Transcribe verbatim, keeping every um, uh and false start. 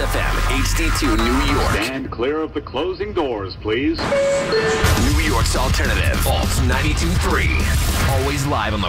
F M, H D two New York. Stand clear of the closing doors, please. New York's alternative, Alt ninety-two point three. Always live on the